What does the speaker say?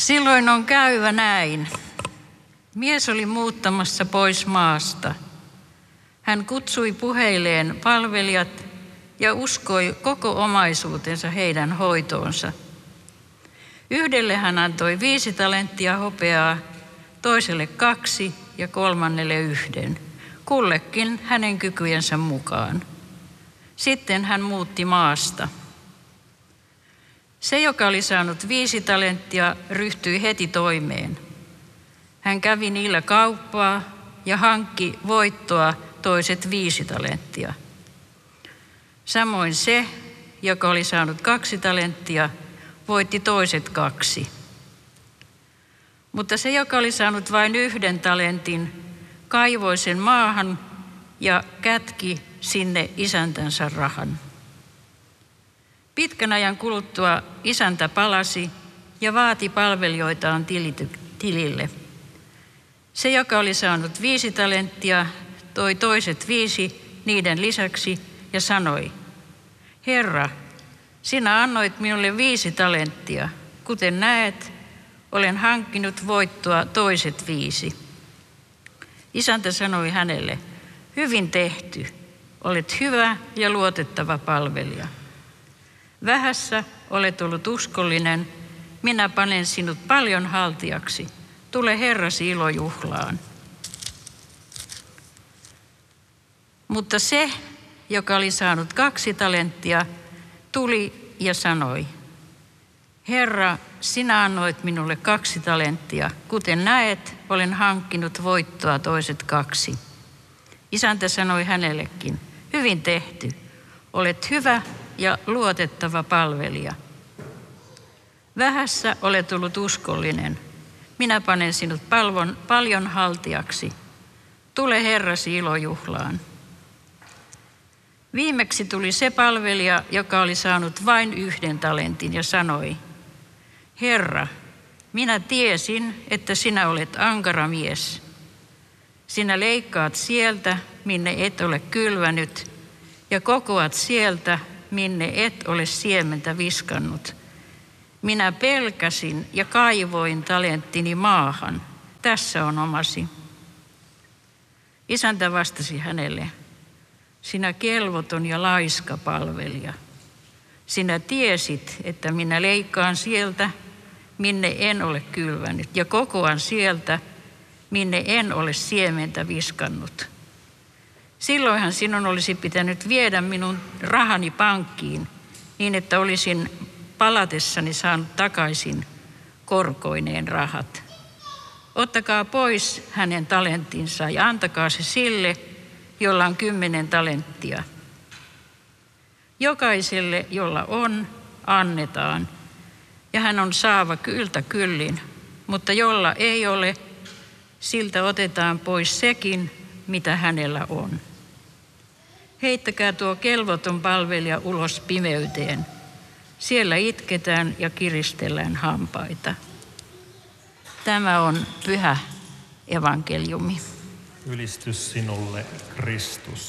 Silloin on käyvä näin. Mies oli muuttamassa pois maasta. Hän kutsui puheilleen palvelijat ja uskoi koko omaisuutensa heidän hoitoonsa. Yhdelle hän antoi 5 talenttia hopeaa, toiselle 2 ja kolmannelle 1, kullekin hänen kykyjensä mukaan. Sitten hän muutti maasta. Se, joka oli saanut 5 talenttia, ryhtyi heti toimeen. Hän kävi niillä kauppaa ja hankki voittoa toiset 5 talenttia. Samoin se, joka oli saanut 2 talenttia, voitti toiset 2. Mutta se, joka oli saanut vain 1 talentin, kaivoi sen maahan ja kätki sinne isäntänsä rahan. Pitkän ajan kuluttua isäntä palasi ja vaati palvelijoitaan tilille. Se, joka oli saanut 5 talenttia, toi toiset 5 niiden lisäksi ja sanoi: Herra, sinä annoit minulle 5 talenttia. Kuten näet, olen hankkinut voittoa toiset 5. Isäntä sanoi hänelle: Hyvin tehty, olet hyvä ja luotettava palvelija. Vähässä olet ollut uskollinen, minä panen sinut paljon haltijaksi. Tule Herrasi ilojuhlaan. Mutta se, joka oli saanut 2 talenttia, tuli ja sanoi: Herra, sinä annoit minulle 2 talenttia. Kuten näet, olen hankkinut voittoa toiset 2. Isäntä sanoi hänellekin: Hyvin tehty, olet hyvä ja luotettava palvelija. Vähässä olet ollut uskollinen. Minä panen sinut paljon haltijaksi. Tule Herrasi ilojuhlaan. Viimeksi tuli se palvelija, joka oli saanut vain 1 talentin ja sanoi: Herra, minä tiesin, että sinä olet ankara mies. Sinä leikkaat sieltä, minne et ole kylvänyt, ja kokoat sieltä, minne et ole siementä viskannut. Minä pelkäsin ja kaivoin talenttini maahan. Tässä on omasi. Isäntä vastasi hänelle: Sinä kelvoton ja laiska palvelija. Sinä tiesit, että minä leikkaan sieltä, minne en ole kylvänyt, ja kokoan sieltä, minne en ole siementä viskannut. Silloinhan sinun olisi pitänyt viedä minun rahani pankkiin, niin että olisin palatessani saanut takaisin korkoineen rahat. Ottakaa pois hänen talenttinsa ja antakaa se sille, jolla on 10 talenttia. Jokaiselle, jolla on, annetaan, ja hän on saava yltä kyllin, mutta jolla ei ole, siltä otetaan pois sekin, mitä hänellä on. Heittäkää tuo kelvoton palvelija ulos pimeyteen. Siellä itketään ja kiristellään hampaita. Tämä on pyhä evankeliumi. Ylistys sinulle, Kristus.